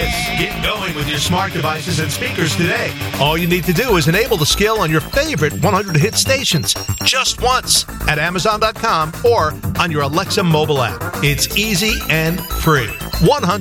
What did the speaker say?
Get going with your smart devices and speakers today. All you need to do is enable the skill on your favorite 100-hit stations just once at Amazon.com or on your Alexa mobile app. It's easy and free. 100